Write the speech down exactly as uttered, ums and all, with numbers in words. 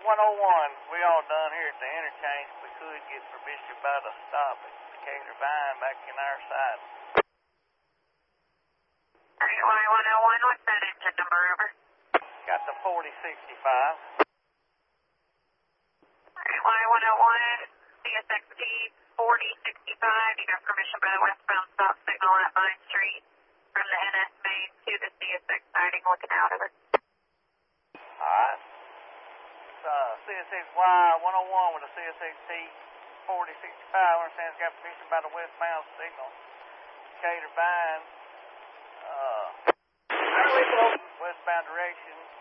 one oh one, we all done here at the interchange. We could get permission about a stop at Decatur Vine back in our side. Alright, Y one oh one, what's that engine number, over? Got the forty sixty-five. Alright, Y one oh one, C S X T forty sixty-five, you got permission by the westbound stop signal at Vine Street from the N S main to the C S X siding, looking out of it. Alright. It's uh, C S X Y one oh one with a C S X T forty sixty-five. Understands got permission by the westbound signal. Decatur Vine. Uh, westbound direction.